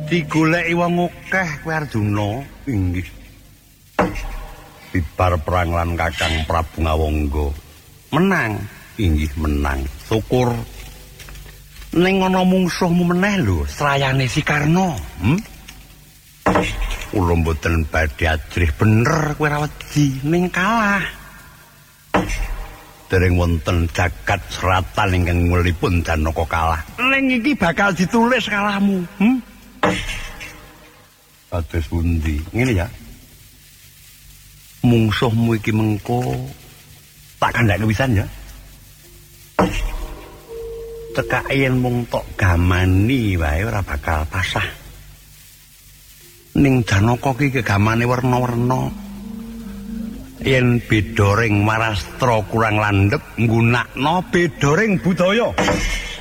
digoleki wong akeh kowe Arjuna. Inggih. Bibar perang lan Kakang Prabu Ngawangga. Menang. Inggih menang. Syukur. Ning ana mungsuhmu meneh lho, srayane si Karna. Kula mboten badhe ajrih bener kowe ra wedi ning kalah. Dereng wonten jagat seratan ingkang mulipun Janaka kalah. Ning iki bakal ditulis kalahmu. Kados pundi? Ngene ya. Mungsuhmu iki mengko tak kandhake pisan ya. Cekak yen mung tok gamani wae ora bakal pasah. Ning Janaka ki kegamane werna-werna. Yen beda ring marastra kurang landhep nggunakno beda ring budaya.